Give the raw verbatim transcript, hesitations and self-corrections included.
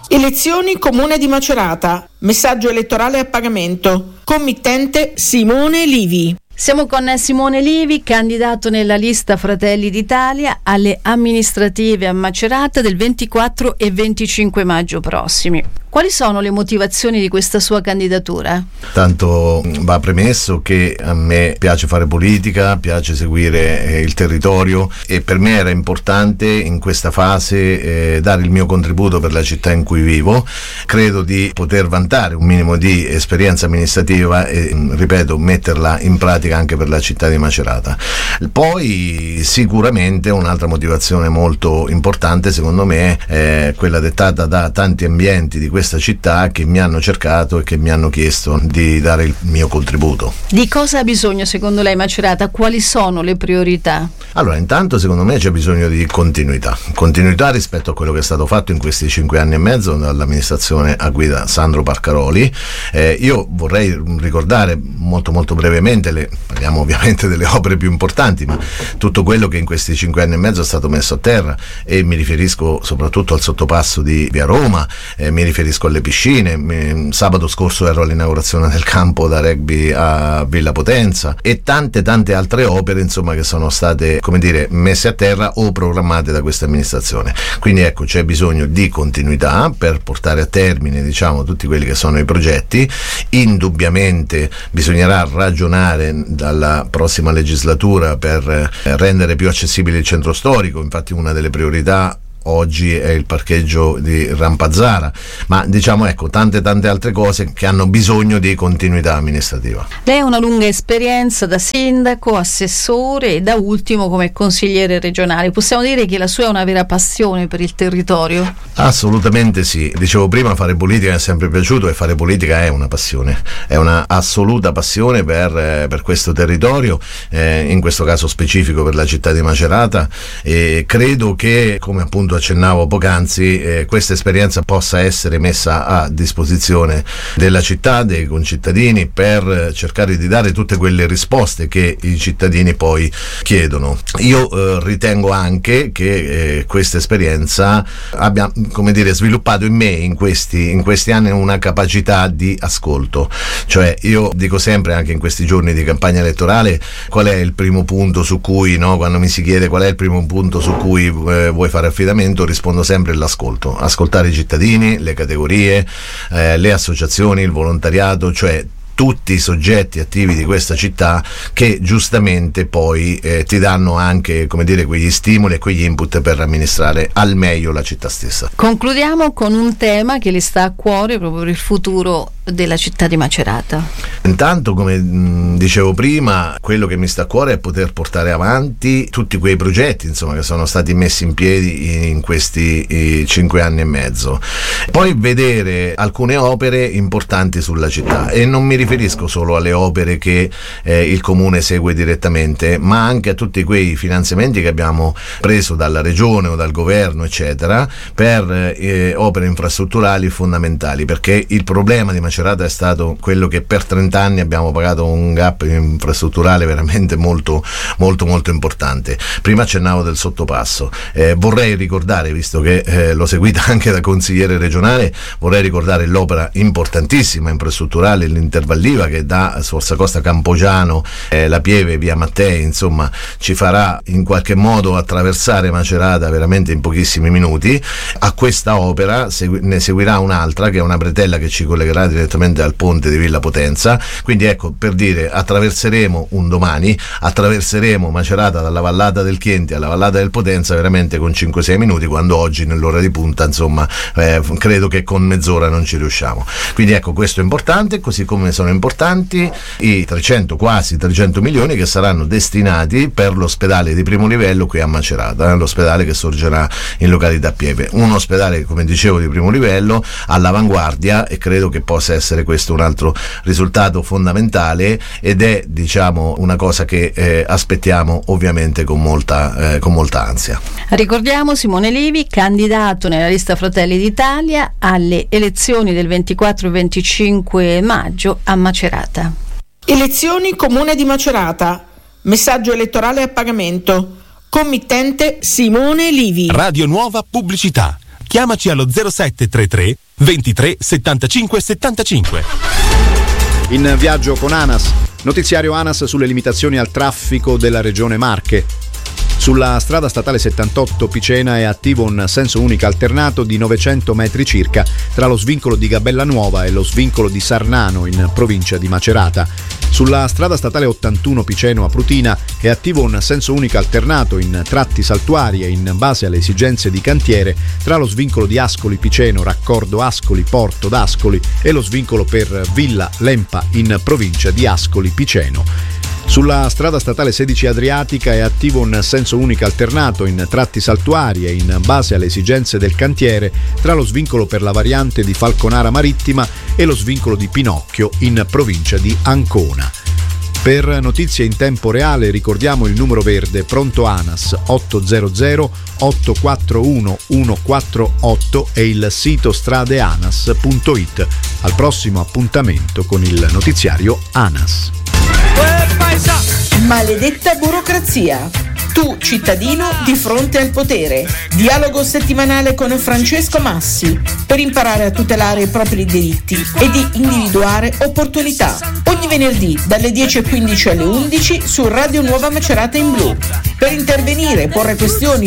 Elezioni Comune di Macerata. Messaggio elettorale a pagamento. Committente Simone Livi. Siamo con Simone Livi, candidato nella lista Fratelli d'Italia alle amministrative a Macerata del ventiquattro e venticinque maggio prossimi. Quali sono le motivazioni di questa sua candidatura? Tanto va premesso che a me piace fare politica, piace seguire eh, il territorio, e per me era importante in questa fase eh, dare il mio contributo per la città in cui vivo. Credo di poter vantare un minimo di esperienza amministrativa e, ripeto, metterla in pratica anche per la città di Macerata. Poi sicuramente un'altra motivazione molto importante secondo me è quella dettata da tanti ambienti di questa città che mi hanno cercato e che mi hanno chiesto di dare il mio contributo. Di cosa ha bisogno secondo lei Macerata? Quali sono le priorità? Allora, intanto secondo me c'è bisogno di continuità continuità rispetto a quello che è stato fatto in questi cinque anni e mezzo dall'amministrazione a guida Sandro Parcaroli. Eh, io vorrei ricordare molto molto brevemente, le, parliamo ovviamente delle opere più importanti, ma tutto quello che in questi cinque anni e mezzo è stato messo a terra, e mi riferisco soprattutto al sottopasso di Via Roma, eh, mi riferisco alle piscine. Mi, sabato scorso ero all'inaugurazione del campo da rugby a Villa Potenza, e tante tante altre opere insomma che sono state, come dire, messe a terra o programmate da questa amministrazione. Quindi ecco, c'è bisogno di continuità per portare a termine, diciamo, tutti quelli che sono i progetti. Indubbiamente bisognerà ragionare dalla prossima legislatura per rendere più accessibile il centro storico. Infatti una delle priorità oggi è il parcheggio di Rampazzara, ma diciamo ecco tante tante altre cose che hanno bisogno di continuità amministrativa. Lei ha una lunga esperienza da sindaco, assessore e da ultimo come consigliere regionale. Possiamo dire che la sua è una vera passione per il territorio? Assolutamente sì, dicevo prima, fare politica mi è sempre piaciuto, e fare politica è una passione, è una assoluta passione per, eh, per questo territorio, eh, in questo caso specifico per la città di Macerata, e credo che, come appunto accennavo poc'anzi, eh, questa esperienza possa essere messa a disposizione della città, dei concittadini, per cercare di dare tutte quelle risposte che i cittadini poi chiedono. Io eh, ritengo anche che eh, questa esperienza abbia, come dire, sviluppato in me in questi, in questi anni una capacità di ascolto. Cioè, io dico sempre, anche in questi giorni di campagna elettorale, qual è il primo punto su cui, no, quando mi si chiede qual è il primo punto su cui eh, vuoi fare affidamento, rispondo sempre l'ascolto, ascoltare i cittadini, le categorie, eh, le associazioni, il volontariato, cioè tutti i soggetti attivi di questa città che giustamente poi eh, ti danno anche, come dire, quegli stimoli e quegli input per amministrare al meglio la città stessa. Concludiamo con un tema che le sta a cuore proprio per il futuro della città di Macerata. Intanto, come mh, dicevo prima, quello che mi sta a cuore è poter portare avanti tutti quei progetti insomma che sono stati messi in piedi in questi eh, cinque anni e mezzo, poi vedere alcune opere importanti sulla città, e non mi riferisco solo alle opere che eh, il comune segue direttamente, ma anche a tutti quei finanziamenti che abbiamo preso dalla regione o dal governo eccetera per eh, opere infrastrutturali fondamentali, perché il problema di Macerata è stato quello che per trenta anni abbiamo pagato un gap infrastrutturale veramente molto molto molto importante. Prima accennavo del sottopasso, eh, vorrei ricordare, visto che eh, l'ho seguita anche da consigliere regionale, vorrei ricordare l'opera importantissima infrastrutturale, l'Intervalliva, che da Sforza Costa Campogiano, eh, La Pieve, via Mattei, insomma ci farà in qualche modo attraversare Macerata veramente in pochissimi minuti. A questa opera segu- ne seguirà un'altra, che è una bretella che ci collegherà direttamente al ponte di Villa Potenza. Quindi ecco, per dire, attraverseremo un domani, attraverseremo Macerata dalla vallata del Chienti alla vallata del Potenza veramente con cinque sei minuti, quando oggi nell'ora di punta insomma eh, credo che con mezz'ora non ci riusciamo. Quindi ecco, questo è importante, così come sono importanti i trecento, quasi trecento milioni che saranno destinati per l'ospedale di primo livello qui a Macerata, eh, l'ospedale che sorgerà in località Pieve, un ospedale, come dicevo, di primo livello, all'avanguardia, e credo che possa essere questo un altro risultato fondamentale, ed è, diciamo, una cosa che eh, aspettiamo ovviamente con molta, eh, con molta ansia. Ricordiamo Simone Livi, candidato nella lista Fratelli d'Italia alle elezioni del ventiquattro e venticinque maggio a Macerata. Elezioni Comune di Macerata. Messaggio elettorale a pagamento. Committente Simone Livi. Radio Nuova Pubblicità. Chiamaci allo zero sette tre tre ventitré settantacinque settantacinque. In viaggio con ANAS, notiziario ANAS sulle limitazioni al traffico della regione Marche. Sulla strada statale settantotto Picena è attivo un senso unico alternato di novecento metri circa tra lo svincolo di Gabella Nuova e lo svincolo di Sarnano in provincia di Macerata. Sulla strada statale ottantuno Piceno a Prutina è attivo un senso unico alternato in tratti saltuari e in base alle esigenze di cantiere tra lo svincolo di Ascoli Piceno, raccordo Ascoli Porto d'Ascoli e lo svincolo per Villa Lempa in provincia di Ascoli Piceno. Sulla strada statale sedici Adriatica è attivo un senso unico alternato in tratti saltuari e in base alle esigenze del cantiere tra lo svincolo per la variante di Falconara Marittima e lo svincolo di Pinocchio in provincia di Ancona. Per notizie in tempo reale ricordiamo il numero verde pronto ANAS ottocento otto quattro uno uno quattro otto e il sito stradeanas punto it. Al prossimo appuntamento con il notiziario ANAS. Maledetta burocrazia. Tu, cittadino, di fronte al potere. Dialogo settimanale con Francesco Massi per imparare a tutelare i propri diritti e di individuare opportunità. Ogni venerdì dalle dieci e quindici alle undici su Radio Nuova Macerata in Blu. Per intervenire, porre questioni,